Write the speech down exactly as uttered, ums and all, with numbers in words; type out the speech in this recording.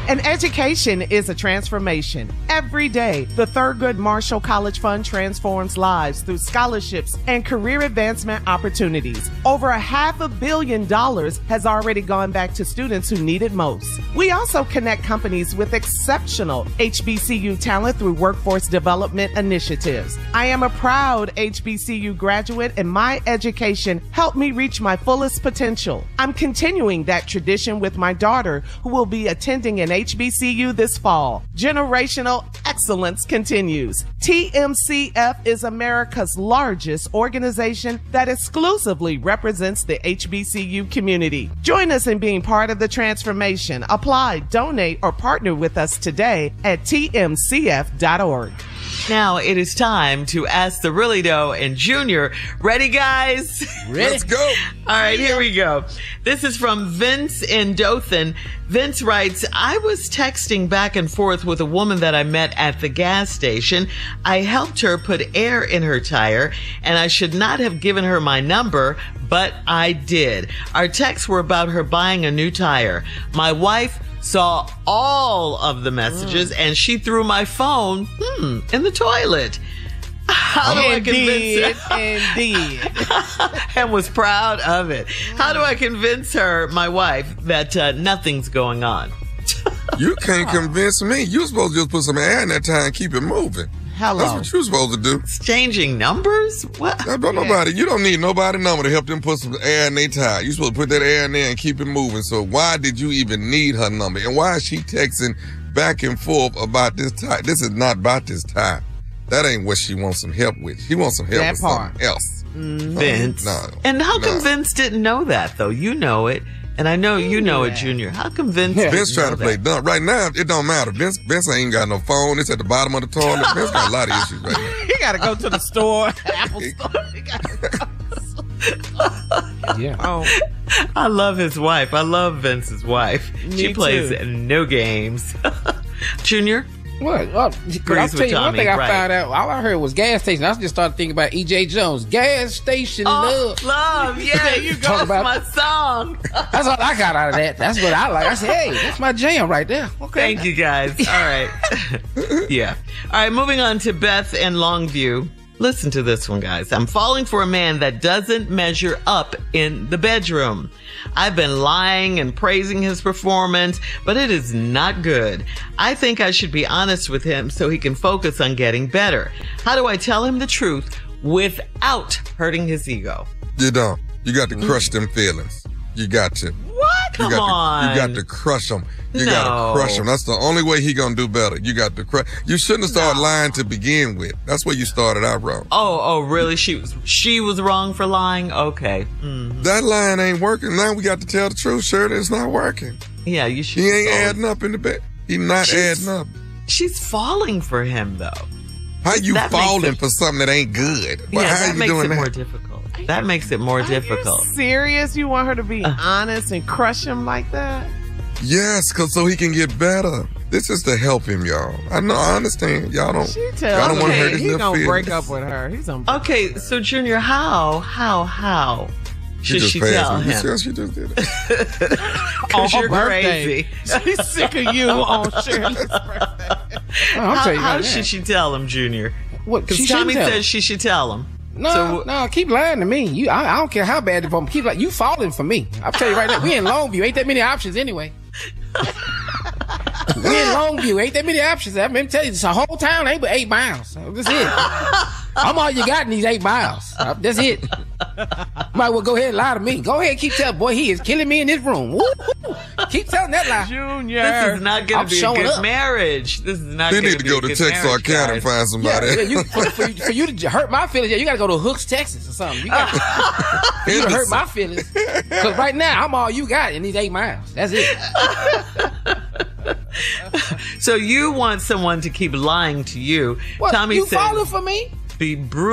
An education is a transformation. Every day, the Thurgood Marshall College Fund transforms lives through scholarships and career advancement opportunities. Over a half a billion dollars has already gone back to students who need it most. We also connect companies with exceptional H B C U talent through workforce development initiatives. I am a proud H B C U graduate, and my education helped me reach my fullest potential. I'm continuing that tradition with my daughter, who will be attending an H B C U this fall. Generational excellence continues. T M C F is America's largest organization that exclusively represents the H B C U community. Join us in being part of the transformation. Apply, donate, or partner with us today at T M C F dot org. Now it is time to ask the Really Doe and Junior. Ready, guys? Ready. Let's go. All right, here we go. This is from Vince in Dothan. Vince writes, I was texting back and forth with a woman that I met at the gas station. I helped her put air in her tire, and I should not have given her my number, but I did. Our texts were about her buying a new tire. My wife saw all of the messages, mm. and she threw my phone hmm, in the toilet. How do I convince her? Indeed. And was proud of it. How do I convince her, my wife, that uh, nothing's going on? You can't convince me. You're supposed to just put some air in that tire and keep it moving. Hello. That's what you're supposed to do. Exchanging numbers? What? No, don't nobody. You don't need nobody's number to help them put some air in their tire. You're supposed to put that air in there and keep it moving. So why did you even need her number? And why is she texting back and forth about this tire? This is not about this tire. That ain't what she wants some help with. She wants some help that with part. something else. Mm-hmm. Vince. No. And how no. come Vince didn't know that, though? You know it. And I know you know it, Junior. How come Vince yeah. didn't Vince trying know to play that? dumb. Right now, it don't matter. Vince Vince ain't even got no phone. It's at the bottom of the toilet. Vince got a lot of issues right now. He got to go to the store, Apple store. He gotta go. Yeah. Oh. I love his wife. I love Vince's wife. Me she plays too. no games. Junior? What? Well, I'll tell you one thing I right. found out. All I heard was gas station. I just started thinking about E J Jones. Gas station oh, love. Love. Yeah, There you you go. go. That's my song. That's all I got out of that. That's what I like. I said, hey, that's my jam right there. Okay. Thank you, guys. All right. Yeah. All right, moving on to Beth and Longview. Listen to this one, guys. I'm falling for a man that doesn't measure up in the bedroom. I've been lying and praising his performance, but it is not good. I think I should be honest with him so he can focus on getting better. How do I tell him the truth without hurting his ego? You don't. You got to crush them feelings. You got to. What? Come you got on. To, you got to crush them. You no. got to crush them. That's the only way he gonna do better. You got to crush. You shouldn't have started no. lying to begin with. That's where you started out wrong. Oh, oh, really? She was she was wrong for lying? Okay. Mm-hmm. That lying ain't working. Now we got to tell the truth. Shirley, it's not working. Yeah, you should. He ain't adding up in the bed. He not she's, adding up. She's falling for him, though. How you that falling it, for something that ain't good? Yeah, well, how that you makes doing it that? more difficult. That makes it more Are difficult. You serious? You want her to be uh. honest and crush him like that? Yes, cause so he can get better. This is to help him, y'all. I know, I understand. Y'all don't. She tell y'all don't okay, want to hurt his He's little gonna feelings. break up with her. He's gonna. Okay, so Junior, how, how, how should she, she just tell me. him? You see she just did it. Cause on you're her birthday. crazy. She's sick of you on Shirley's birthday. Oh, how how right should now. she tell him, Junior? What? Because She Tommy shouldn't tell says him. she should tell him. No, so, no, keep lying to me. You, I, I don't care how bad the phone. Keep like you falling for me. I'll tell you right now. We in Longview, ain't that many options anyway. We in Longview, ain't that many options. I mean, tell you, this whole town ain't but eight miles. That's it. I'm all you got in these eight miles. That's it. Might well go ahead and lie to me. Go ahead, keep telling. Boy, he is killing me in this room. Woo-hoo. Keep telling that lie. Junior, this is not going I'm to be a showing good up. marriage. This is not They going need to to be go a to good Texarkana marriage, and guys. find somebody. Yeah, yeah, you, for, for, you, for you to hurt my feelings, yeah, you got to go to Hooks, Texas or something. You got to, you to hurt my feelings. Because right now, I'm all you got in these eight miles. That's it. So you want someone to keep lying to you. What, Tommy you says, falling for me? be brutal.